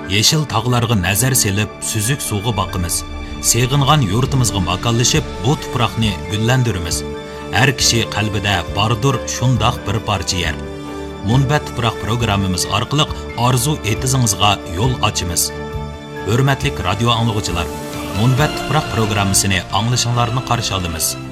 Yeşil tağlarga nazar selib, süzük suğu baqimiz. Seğingan yurtimizga makonlashib, bu tuproqni gullandiramiz. Har kishi qalbida bordir shundoq bir parcha yer. Munbat tuproq programmamiz orqali orzu etizingizga yo'l ochamiz. Hurmatli radio anglag'uchilar, Munbat tuproq programmasini anglashinglarni qarshi olamiz.